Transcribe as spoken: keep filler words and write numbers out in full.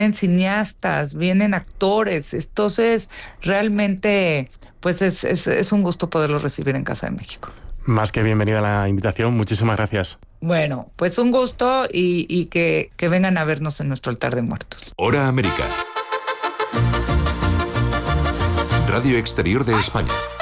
cineastas, vienen actores. Entonces, realmente, pues es, es, es un gusto poderlos recibir en Casa de México. Más que bienvenida la invitación. Muchísimas gracias. Bueno, pues un gusto y, y que, que vengan a vernos en nuestro altar de muertos. Hora América. Radio Exterior de España.